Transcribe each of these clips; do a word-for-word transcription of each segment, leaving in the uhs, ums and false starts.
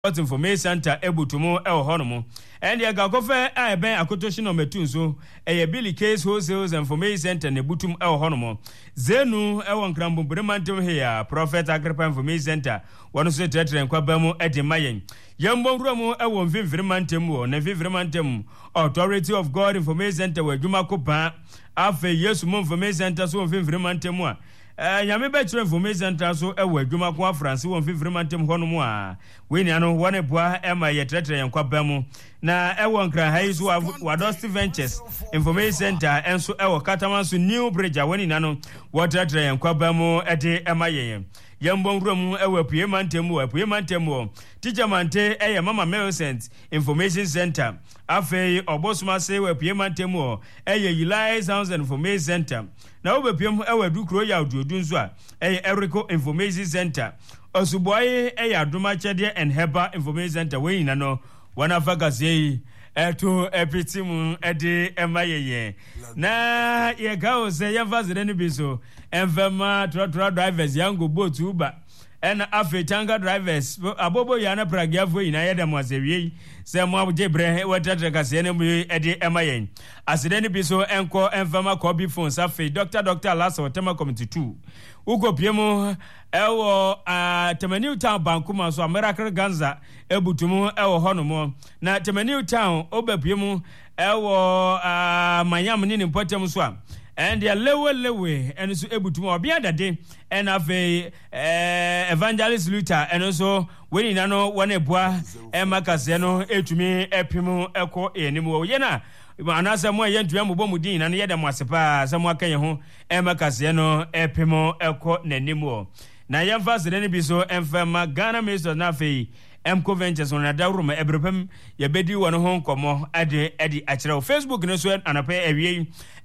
Information Center ebutumu e honomo and ya gakofe a ben akotoshi no metunso e Billy Case Wholesale Information Center ne butum e honomo zenu e won krambo bremantum here Prophet Agrippa Information Center wono so tetre nkwa bamu e de mayen yambo nrumu e won vimvrimantem wo na vimvrimantem Authority of God Information Center we dwuma kopa afa Yesu mo Information Center so vimvrimantem a Eh nyame betire Information Center so e wa adwuma ko afranse won fifirimantem hono mu a we ni ano wone boa e ma ye tretre yankwa bamu na e won kra hai so Wadosti Ventures Information Center enso e wo Kataman so New Bridge a woni nano wo tretre yankwa bamu e de e ma ye yambo nrumu e wa Puemantem wo Puemantem wo Teacher Mante e ye Mama Millicent Information Center afei obosuma se wa Puemantem wo e ye Eli Sounds Information Center na obepiem ewa dukro ya odudun so a eh Erico Information Center osuboye eh adoma chede and Heba Information Center we na no wana fagase eto epitimu ede emayeye na ye gawo se ye fazire ni biso envema trotro drivers yango boat uber and afi tanga drivers abobo yana pragiafo ina yeda mwasewie se mwa jebre watatre kase ne mu ede emayen aside ni biso enko enfama kobi phone safi doctor doctor last tema committee two ugo piemo ewo a Temaniu Town bankuma so Miracle Ganza ebutumu ewo honomo na Temaniu Town obepiemu ewo a manyam ni nimpotem so a and ya lewe lewe and so ebutumu obia dade and ave eh Evangelist Luther and so weni nano wane boa e makase no etumi epimu eko enimu ye na anasa mo ye ntua mbobɔ mudin na ye da mo asepa sa mo aka ye ho e makase no epimo eko nanimu na yemfa sede ne bi so emfama Ghana Minister na fei Emco Ventures on da room ebrepem ye bedi wono ho nkomo ade ade akire Facebook ne so anapa ewie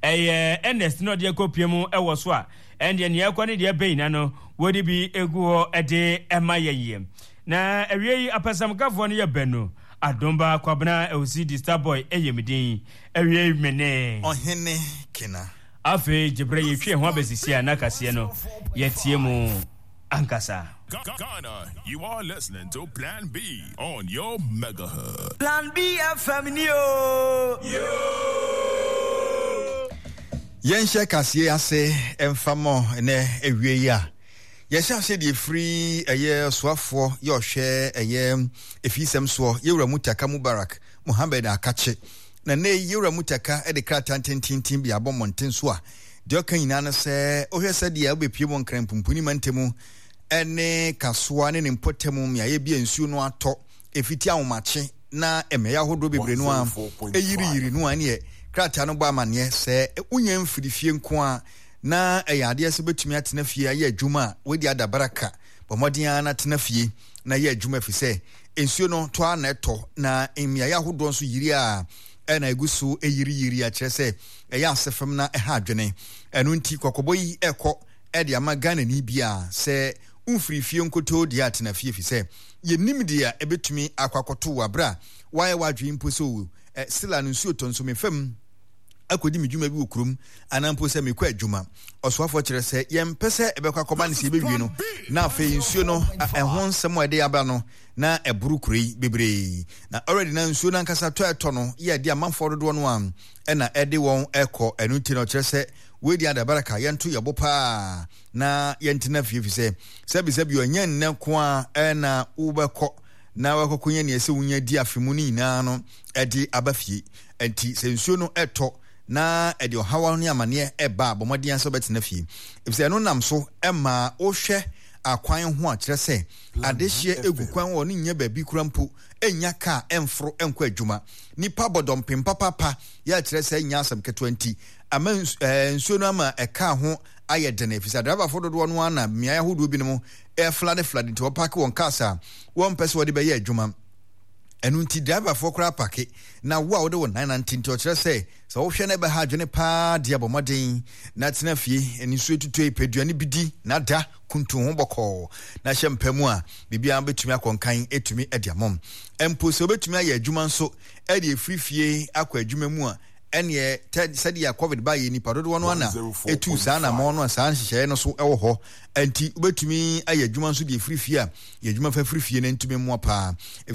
eh Ernest no de kopiemu e wo so a ende ne yakwa ne de be na no wodi bi egu ho ade emayeye na ewie apasam kafo ne ye beno adomba kwabna elc di Starboy eyemidin ewie mene ohene kina afi jibre ye hwe ho abesisi na kase no yetie mu ankasa. Ghana, you are listening to Plan B on your megahertz. Plan B F M yo. Yo. Yenshe kasiye ase emfamo ne ewie ya. Yesha se di free eye swafo ye ohwe eye efisem so yewura mutaka Mubarak Muhammad Akache. Na ne yewura mutaka e de kratan tintin bi abomonten so a de okan nyina no se ohwe se de abepie mo nkran pumpuni mantemu ene kasoa ne mpotemu mia ye bia nsuo no ato efiti ahomache na emeya hodo bebre no a eyiri yiri no ane krata no ba amane se unya mfiri fie nko a na eyade se betumi atena fie aye adwuma wedi adabaraka bomodian na atena fie na ye adwuma fi se nsuo no to ana eto na emia ya hodo nso yiri a ena egusu eyiri yiri a kire se eya asefem na eha adwene enu nti kokoboyi ekọ ede ama Ghana ni bia se umfiri fie nkoto di atena fie fi se ye nimdi a ebetumi akwakoto wabra waye wadwe mpo so eh, sila no nsuo tonso mefam akodi medwuma bi okurum anampo se mekwa adwuma oswafo kire se ye mpese ebekwa koba ne se bewie no na afa nsuo no ehon nsem ede aba no na eburu kurei bebre na already na nsuo na nkasa to eto no ye de amanfo dodo no am ena ede won eko enu ti no kire se wedi adabaraka yento yabopa na yentina fiefi se sebi sebi onyan ne ko a ena ubekọ na wakokunya ne ese wunya di afemu ni na no edi abafie enti se nsuo no eto na edi ohawa no amane eba bomodian so betina fie efise no nam so ema ohwe akwan ho a kire se adehye egu kwan wo no nya baabi kurampo enya ka emfro enko adwuma nipa bodompem papa ya kire se nya asam ke twenty ama nsuo no ama eka ho ayedene efisa driver for dodo no ana mia hodo bi no e flood flood nti opake won kasa won pese wode be ye adwuma enu nti driver for kra pake na wo a wode won nine nineteen to kire se so wo hwe na be ha adwene pa dia bomodin na tena fie eni nsuo tutu epeduane bidi na da kuntu ho boko na hyempamu a bibia betumi akonkan etumi ediamom empo so betumi aye adwuma nso e de free fie akwa adwuma mu a ɛneɛ sɛdeɛ ya covid ba yɛ nipa dodoɔ no ana ɛtu saa na ma no saa nhyehyɛeɛ no so ɛwɔ hɔ ɛnti wobɛtumi ayɛ adwuma nso deɛ firi fie a yɛ adwuma fa firi fie no ntumi mmoa paa